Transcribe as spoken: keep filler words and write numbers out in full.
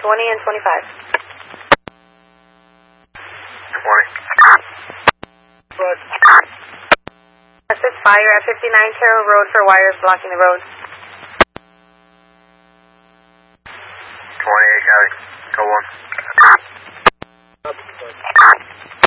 twenty and twenty-five. twenty. Road. Assist fire at fifty-nine Carroll Road for wires blocking the road. twenty-eight, got it. Go one.